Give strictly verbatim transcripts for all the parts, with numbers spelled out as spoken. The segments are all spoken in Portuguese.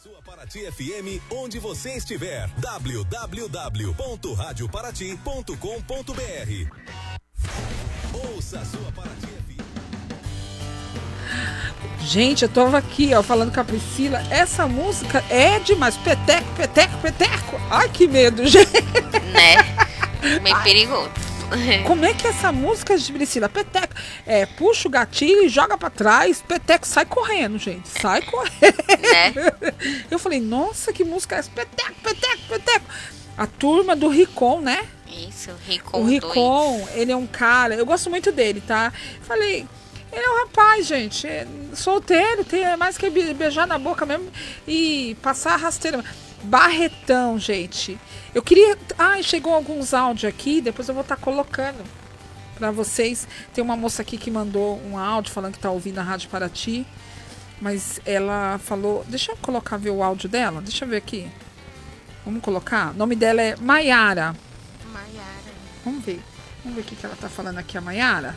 Sua Paraty F M, onde você estiver. w w w ponto rádio paraty ponto com ponto b r. Ouça a Sua Paraty F M. Gente, eu tava aqui, ó, falando com a Priscila. Essa música é demais. Peteco, peteco, peteco. Ai, que medo, gente. Né? Meio Ai. perigoso. Como é que é essa música de Priscila? Peteco. É, puxa o gatilho e joga pra trás. Peteco sai correndo, gente. Sai correndo. Né? Eu falei, nossa, que música é essa? Peteco, peteco, peteco. A turma do Ricon, né? Isso, Ricon. O Ricon, ele é um cara, eu gosto muito dele, tá? Falei, ele é um rapaz, gente, é solteiro, tem mais que beijar na boca mesmo e passar a rasteira. Barretão, gente. Eu queria... Ai, chegou alguns áudios aqui, depois eu vou estar colocando pra vocês. Tem uma moça aqui que mandou um áudio falando que tá ouvindo a Rádio Paraty, mas ela falou... Deixa eu colocar, ver o áudio dela, deixa eu ver aqui. Vamos colocar? O nome dela é Maiara. Maiara. Vamos ver. Vamos ver o que, que ela tá falando aqui, a Maiara.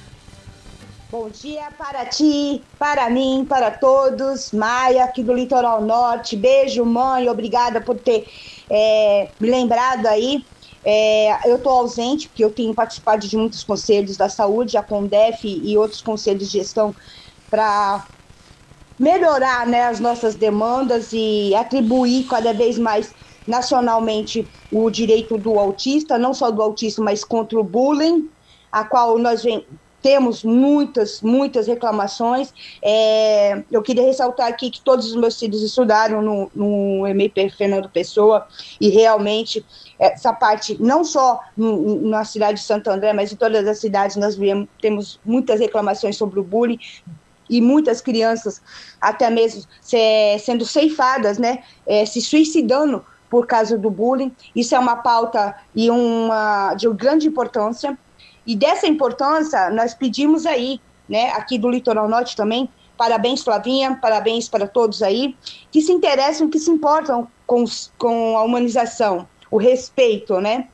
Bom dia para ti, para mim, para todos. Maia, aqui do Litoral Norte. Beijo, mãe. Obrigada por ter é, me lembrado aí. É, eu estou ausente, porque eu tenho participado de muitos conselhos da saúde, a Condef e outros conselhos de gestão, para melhorar, né, as nossas demandas e atribuir cada vez mais nacionalmente o direito do autista, não só do autista, mas contra o bullying, a qual nós vem, temos muitas, muitas reclamações. É, eu queria ressaltar aqui que todos os meus filhos estudaram no, no M I P Fernando Pessoa, e realmente essa parte, não só no, na cidade de Santo André, mas em todas as cidades nós viemos, temos muitas reclamações sobre o bullying, e muitas crianças até mesmo se, sendo ceifadas, né, é, se suicidando por causa do bullying. Isso é uma pauta e uma, de grande importância, e dessa importância nós pedimos aí, né, aqui do Litoral Norte também, parabéns Flavinha, parabéns para todos aí, que se interessam, que se importam com, com a humanização, o respeito, né,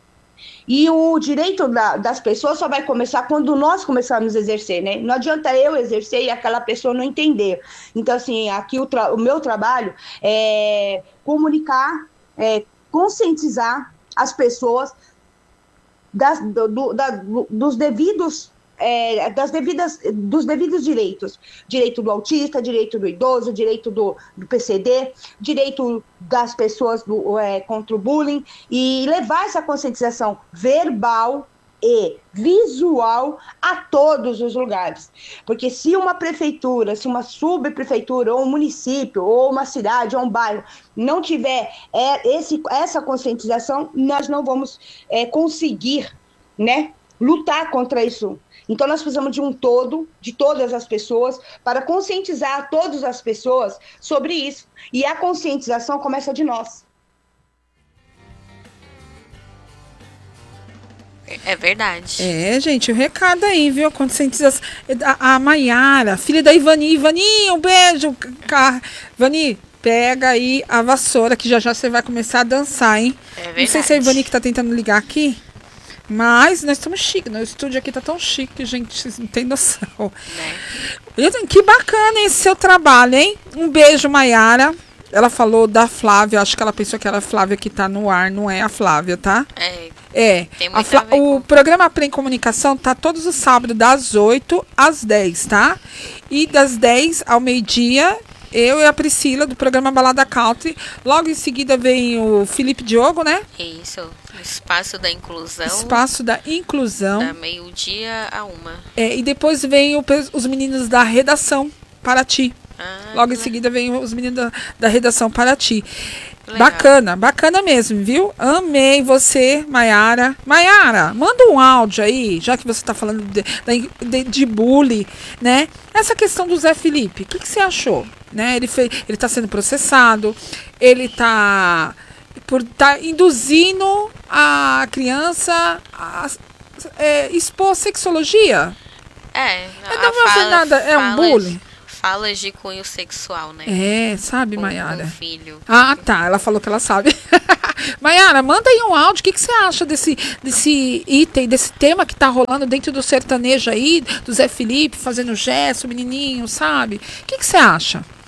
e o direito da, das pessoas só vai começar quando nós começarmos a exercer, né? Não adianta eu exercer e aquela pessoa não entender. Então, assim, aqui o, tra- o meu trabalho é comunicar, é conscientizar as pessoas das, do, do, da, do, dos devidos... É, das devidas, dos devidos direitos, direito do autista, direito do idoso, direito do, do P C D, direito das pessoas do, é, contra o bullying, e levar essa conscientização verbal e visual a todos os lugares. Porque se uma prefeitura, se uma subprefeitura, ou um município, ou uma cidade, ou um bairro, não tiver é, esse, essa conscientização, nós não vamos é, conseguir, né, lutar contra isso. Então, nós precisamos de um todo, de todas as pessoas, para conscientizar todas as pessoas sobre isso. E a conscientização começa de nós. É verdade. É, gente, o recado aí, viu? A conscientização. A, a Maiara, filha da Ivani. Ivani, um beijo. Ivani, pega aí a vassoura, que já já você vai começar a dançar, hein? É verdade. Não sei se é a Ivani que tá tentando ligar aqui. Mas nós estamos chiques, né? O estúdio aqui tá tão chique, gente, vocês não tem noção. Né? Que bacana esse seu trabalho, hein? Um beijo, Maiara. Ela falou da Flávia, acho que ela pensou que era a Flávia que tá no ar, não é a Flávia, tá? É. É. Tem A muito Flá- a ver o com... programa Aprende Comunicação tá todos os sábados, das oito às dez, tá? E das dez ao meio-dia, eu e a Priscila, do programa Balada Country. Logo em seguida vem o Felipe Diogo, né? Isso. Espaço da Inclusão. Espaço da Inclusão. Da meio-dia a uma. É, e depois vem o, os meninos da redação Paraty. Ah, Logo em seguida vem os meninos da, da redação Paraty. legal. Bacana, bacana mesmo, viu? Amei você, Maiara. Maiara, manda um áudio aí, já que você está falando de, de, de bullying, né? Essa questão do Zé Felipe, o que, que você achou? Né? Ele fez, ele está sendo processado, ele está por tá induzindo a criança a é, expor sexologia. É, Não, não é nada, é um bullying. Falas de cunho sexual, né? É, sabe, com, Maiara? com filho. Ah, tá. Ela falou que ela sabe. Maiara, manda aí um áudio. O que, que você acha desse, desse item, desse tema que tá rolando dentro do sertanejo aí, do Zé Felipe fazendo gesto, menininho, sabe? O que, que você acha?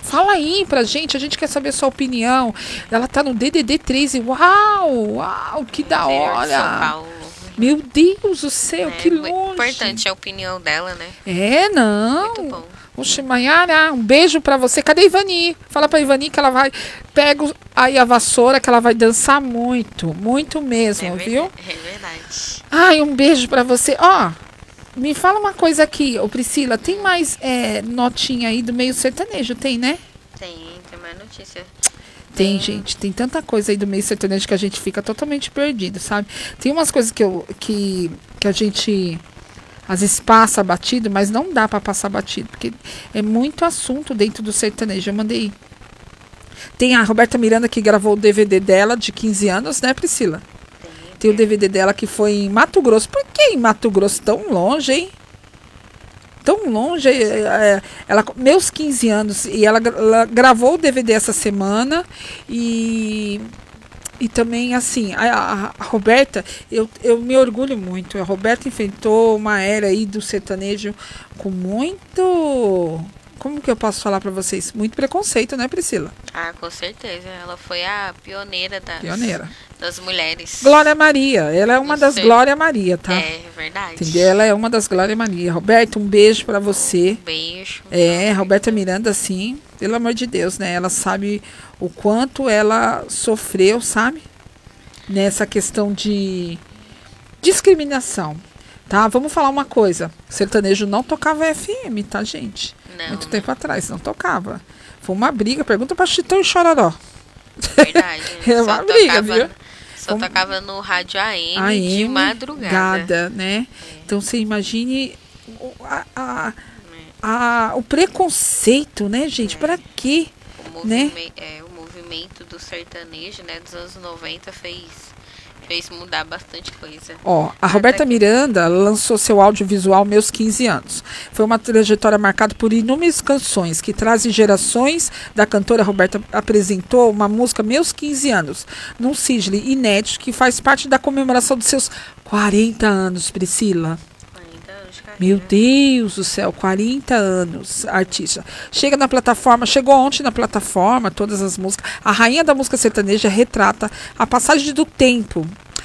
Fala aí pra gente, a gente quer saber a sua opinião. Ela tá no D D D treze. Uau, uau, que da Interior de São hora. Paulo. Meu Deus do céu, É, que muito longe. importante a opinião dela, né? É, não. Muito bom. Oxe, Maiara, um beijo pra você. Cadê a Ivani? Fala pra Ivani que ela vai... Pega o- aí a vassoura que ela vai dançar muito. Muito mesmo, É viu? verdade, é verdade. Ai, um beijo pra você. Ó, me fala uma coisa aqui, ô Priscila. Tem mais é, notinha aí do meio sertanejo? Tem, né? Tem, tem mais notícia. Tem, gente. Tem tanta coisa aí do meio sertanejo que a gente fica totalmente perdido, sabe? Tem umas coisas que, eu, que, que a gente... Às vezes passa batido, mas não dá pra passar batido, porque é muito assunto dentro do sertanejo. Eu mandei. Tem a Roberta Miranda que gravou o D V D dela de quinze anos, né, Priscila? Tem, Tem o D V D dela que foi em Mato Grosso. Por que em Mato Grosso? Tão longe, hein? Tão longe. é, é, ela, meus quinze anos. E ela, gra- ela gravou o D V D essa semana. E. E também, assim, a, a- a Roberta, eu, eu me orgulho muito. A Roberta enfrentou uma era aí do sertanejo com muito... Como que eu posso falar pra vocês? Muito preconceito, né, Priscila? Ah, com certeza. Ela foi a pioneira das, Pioneira. das mulheres. Glória Maria. Ela é uma das Sei. Glória Maria, tá? É verdade. Entendeu? Ela é uma das Glória Maria. Roberta, um beijo pra você. Um beijo. É, Roberta Miranda, sim, pelo amor de Deus, né? Ela sabe o quanto ela sofreu, sabe? Nessa questão de discriminação, tá? Vamos falar uma coisa. Sertanejo não tocava F M, tá, gente? Não, Muito não. tempo atrás, não tocava. Foi uma briga. Pergunta pra Chitão e Chororó. Verdade. É uma briga, tocava, viu? Só Como- tocava no rádio A M, A de M, madrugada. gada, né? Então você imagine o, a, a, a- o preconceito, né, gente? Pra quê? O, Né? movime- é, o movimento do sertanejo, né, dos anos noventa fez, fez mudar bastante coisa. Ó, a Roberta Miranda lançou seu audiovisual Meus quinze anos. Foi uma trajetória marcada por inúmeras canções que trazem gerações. Da cantora Roberta apresentou uma música Meus quinze anos, num single inédito que faz parte da comemoração dos seus quarenta anos, Priscila. Ainda anos de carreira. Meu Deus do céu, quarenta anos, artista. Chega na plataforma, chegou ontem na plataforma, todas as músicas. A rainha da música sertaneja retrata a passagem do tempo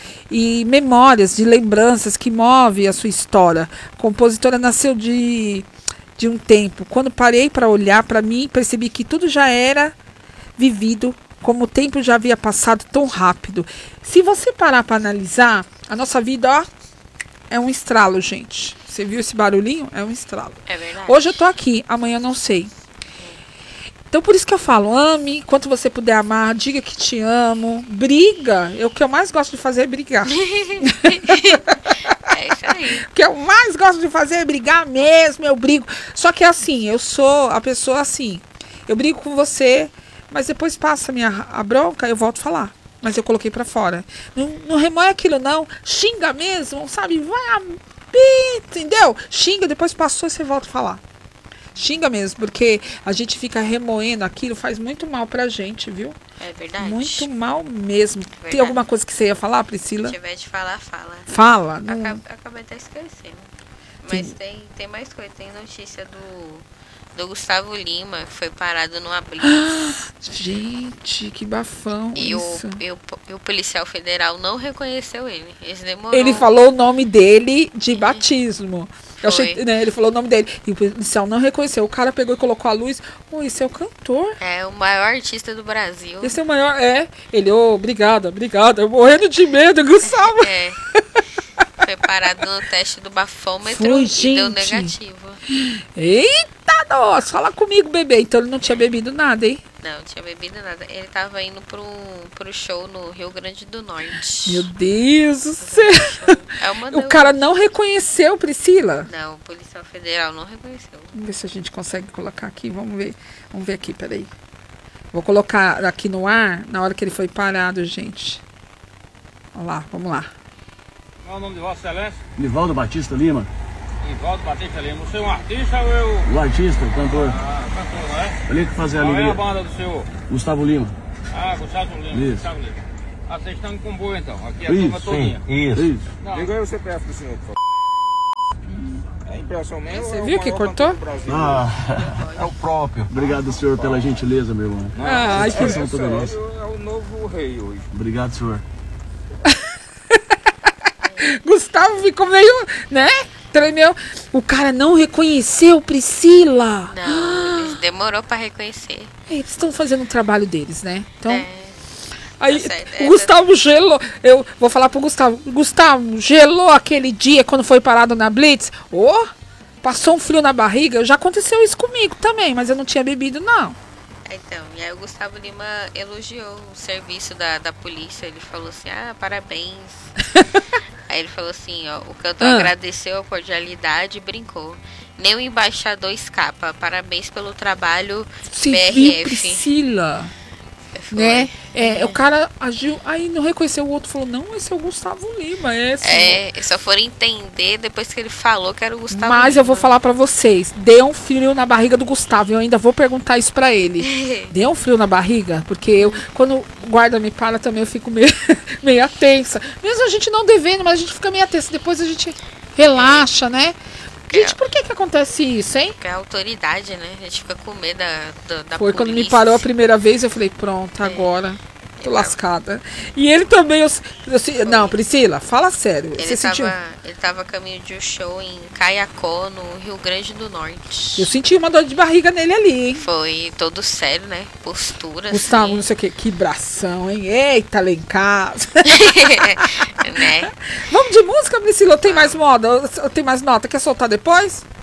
e memórias de lembranças que move a sua história. A compositora nasceu de, de um tempo. Quando parei para olhar para mim, percebi que tudo já era vivido, como o tempo já havia passado tão rápido. Se você parar para analisar, a nossa vida, ó, é um estralo, gente. Você viu esse barulhinho? É um estralo. É verdade. Hoje eu tô aqui, amanhã eu não sei. Então por isso que eu falo, ame, enquanto você puder amar, diga que te amo, briga. Eu, o que eu mais gosto de fazer é brigar. É isso aí. O que eu mais gosto de fazer é brigar mesmo, eu brigo. Só que assim, eu sou a pessoa assim, eu brigo com você, mas depois passa a, minha, a bronca, eu volto a falar. Mas eu coloquei pra fora. Não, não remoe aquilo não, xinga mesmo, sabe? Vai a... Entendeu? Xinga, depois passou e você volta a falar. Xinga mesmo, porque a gente fica remoendo aquilo, faz muito mal pra gente, viu? É verdade. Muito mal mesmo. Tem Verdade. alguma coisa que você ia falar, Se Priscila? tiver de falar, fala. Fala. Não... Acab- Acabei até esquecendo. Mas tem, tem mais coisa. Tem notícia do, do Gustavo Lima, que foi parado numa blitz. Gente, que bafão E o, isso. e, o, e o policial federal não reconheceu ele. Ele demorou. Ele falou o nome dele de batismo. Eu achei, Foi. né, ele falou o nome dele. E o policial não reconheceu. O cara pegou e colocou a luz. Oh, esse é o cantor. É o maior artista do Brasil. Esse é o maior. É. Ele, ô, oh, obrigada, obrigada. Eu morrendo de medo, Gustavo. É. Foi parado no teste do bafômetro Foi, e gente. deu negativo. Eita, nossa, fala comigo, bebê. Então ele não tinha bebido nada, hein? Não, tinha bebido nada. Ele tava indo pro, pro show no Rio Grande do Norte. Meu Deus do céu. É uma O cara não reconheceu, Priscila. Não, o policial federal não reconheceu. Vamos ver se a gente consegue colocar aqui. Vamos ver. Vamos ver aqui, peraí. Vou colocar aqui no ar na hora que ele foi parado, gente. Olha lá, vamos lá. Qual é o nome de Vossa Excelência? Nivaldo Batista Lima, Ivaldo Batista Lima. Você é um artista ou eu? o artista, o cantor. Ah, cantor, não é? Olha que fazer a Qual é a alegria. banda do senhor? Gustavo Lima. Ah, Gustavo Lima. Isso. Gustavo Lima. Ah, vocês estão em comboio então. Aqui é a Isso, turma todinha. Isso. Não, Liga aí o C P F do senhor, por favor. impressão mesmo. Você é o viu que maior cortou? cantor do Brasil. Ah, É o próprio. obrigado, senhor, pela gentileza, meu irmão. Não, Ai, é, que- é, Satisfação toda sério, nossa. é o novo rei hoje. Obrigado, senhor. Gustavo ficou meio, né? Tremeu. O cara não reconheceu Priscila. Não, eles demorou pra reconhecer. Eles estão fazendo o trabalho deles, né? Então, É, aí tá certo. o É, Gustavo gelou. Eu vou falar pro Gustavo. Gustavo, gelou aquele dia quando foi parado na Blitz? Ô, passou um frio na barriga. Já aconteceu isso comigo também, mas eu não tinha bebido, não. Então, e aí o Gustavo Lima elogiou o serviço da, da polícia. Ele falou assim, ah, parabéns. Aí ele falou assim, ó, o cantor Ah. agradeceu a cordialidade e brincou. Nem o embaixador escapa. Parabéns pelo trabalho, Você B viu R F. Priscila, Foi. né? É, o cara agiu, aí não reconheceu, o outro falou, não, esse é o Gustavo Lima, é esse. É, só foram entender depois que ele falou que era o Gustavo Mas Lima. eu vou falar pra vocês, deu um frio na barriga do Gustavo, eu ainda vou perguntar isso pra ele. Deu um frio na barriga? Porque eu, quando o guarda me para também, eu fico meio, meio tensa. Mesmo a gente não devendo, mas a gente fica meio tensa, depois a gente relaxa, né? Gente, por que que acontece isso, hein? Que é a autoridade, né? A gente fica com medo da, da, da Foi quando me polícia. parou a primeira vez, eu falei, pronto, agora tô lascada. E ele também, eu, eu, eu- não, Priscila, fala sério. Ele Você tava, sentiu? ele tava a caminho de um show em Caiacó, no Rio Grande do Norte. Eu senti uma dor de barriga nele ali, hein? Foi todo sério, né? Postura, Gustavo, assim. não sei o que, que bração, hein? Eita, lá em casa. né? Vamos de música, Priscila? Ou tem mais moda? Ou ou tem mais nota? Quer soltar depois?